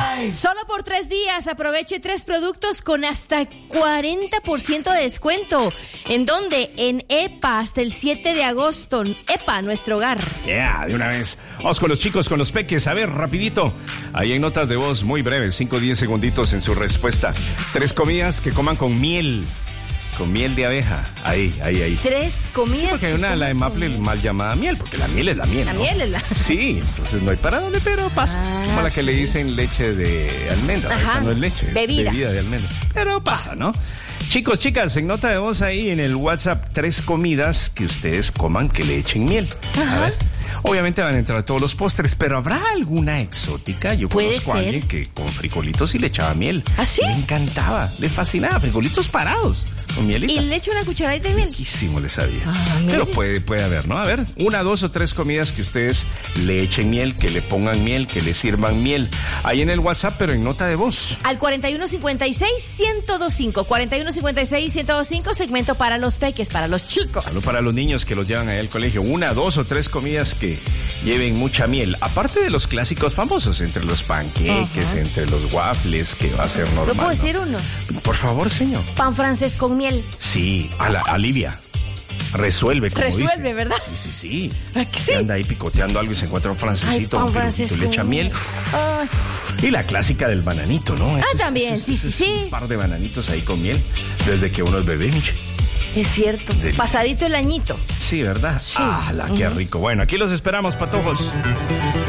Solo por 3 días aproveche 3 productos con hasta 40% de descuento. ¿En dónde? En EPA hasta el 7 de agosto. EPA, nuestro hogar. De una vez. Vamos con los chicos, con los peques. A ver, rapidito. Ahí en notas de voz muy breves, 5 o 10 segunditos en su respuesta. 3 comidas que coman con miel. Con miel de abeja. Ahí. 3 comidas. Sí, porque hay una, la de Maple, mal llamada miel, porque la miel es la miel, La ¿no? miel es la... Sí, entonces no hay para dónde, pero pasa. Como la que le dicen leche de almendra. Ajá. Esa no es leche, es Bebida de almendra. Pero pasa, ¿no? Chicos, chicas, en nota de voz ahí en el WhatsApp, 3 comidas que ustedes coman que le echen miel. Ajá. A ver. Obviamente van a entrar todos los postres, pero ¿habrá alguna exótica? Yo conozco a alguien que con frijolitos sí le echaba miel. ¿Ah, sí? Le encantaba, le fascinaba, frijolitos parados, con mielita. Y le echo una cucharadita de miel. Riquísimo le sabía. Mire. Pero puede haber, ¿no? A ver, 1, 2 o 3 comidas que ustedes le echen miel, que le pongan miel, que le sirvan miel. Ahí en el WhatsApp, pero en nota de voz. Al 4156-1025. 4156-1025, segmento para los peques, para los chicos. Solo para los niños que los llevan ahí al colegio. 1, 2 o 3 comidas que lleven mucha miel. Aparte de los clásicos famosos, entre los panqueques, entre los waffles, que va a ser normal. ¿No puedo ¿no? decir uno? Por favor, señor. Pan francés con miel. Sí, alivia. Resuelve, como Resuelve, dice. ¿verdad? Sí. ¿A que sí? Anda ahí picoteando algo y se encuentra un francesito, Ay, pan un francés pirujito, y le echa con miel. Ay. Y la clásica del bananito, ¿no? También, sí. Un par de bananitos ahí con miel, desde que uno es bebé. Es cierto. Pasadito el añito. Sí, ¿verdad? Sí. Qué rico. Bueno, aquí los esperamos, patojos.